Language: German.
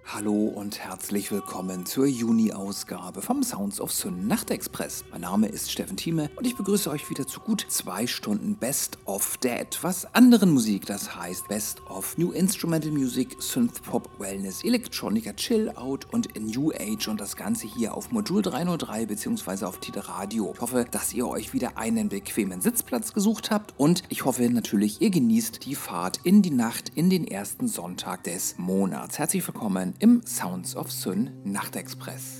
Hallo und herzlich willkommen zur Juni-Ausgabe vom Sounds of Sun Nachtexpress. Mein Name ist Steffen Thieme und ich begrüße euch wieder zu gut 2 Stunden Best of der etwas anderen Musik. Das heißt Best of New Instrumental Music, Synth Pop, Wellness, Electronica, Chill Out und New Age und das Ganze hier auf Modul 303 bzw. auf Tide Radio. Ich hoffe, dass ihr euch wieder einen bequemen Sitzplatz gesucht habt und ich hoffe natürlich, ihr genießt die Fahrt in die Nacht in den ersten Sonntag des Monats. Herzlich willkommen im Sounds of Sun Nachtexpress.